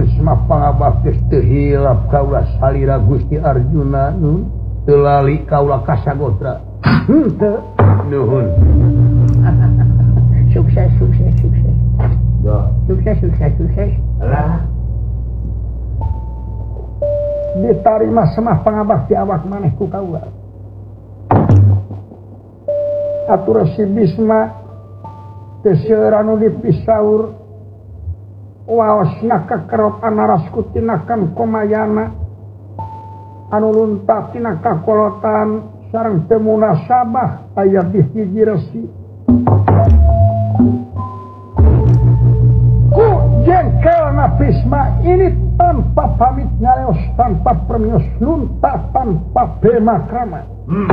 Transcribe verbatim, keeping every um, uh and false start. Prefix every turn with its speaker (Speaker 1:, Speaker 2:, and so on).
Speaker 1: Bisma pangabakti teu hilap kaula salira Gusti Arjuna nun teu lali kaula kasagotra. Henteu nuhun.
Speaker 2: Sukses sukses sukses.
Speaker 1: Ya,
Speaker 2: Sukses sukses sukses.
Speaker 1: alah. Ditarima semah pangabakti awak maneh ku kaula. Atur si Bisma teu seueur anu dipisaur waosna kakerot anaras kutinakan komayana anu luntak tina kakolotan sareng teu munasabah aya di hiji resi ku jengkelna Bisma ini tanpa pamit ngaleos tanpa permios luntak tanpa pemakrama. hmm.